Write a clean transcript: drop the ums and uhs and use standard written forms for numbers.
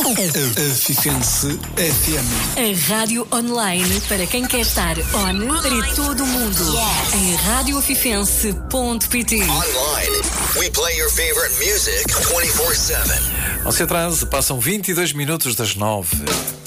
Fifense FM. A rádio online para quem quer estar on para todo o mundo. Em radiofifense.pt. Online, we play your favorite music 24/7. Não se atrase, passam 22 minutos das 9.